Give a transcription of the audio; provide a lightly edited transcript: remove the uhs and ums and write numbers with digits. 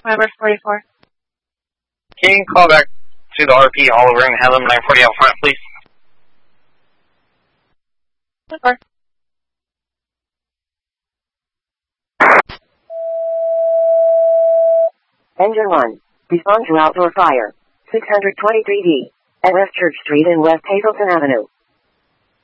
November 44. Can you call back to the RP Oliver and have them 940 out front, please? Okay. Engine 1. Respond to outdoor fire. 623D. At West Church Street and West Hazleton Avenue.